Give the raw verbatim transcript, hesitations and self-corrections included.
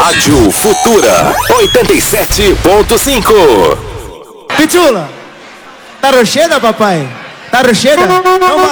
Rádio Futura oitenta e sete ponto cinco. Pichula, tá rocheda, papai? Tá rocheda? Então vai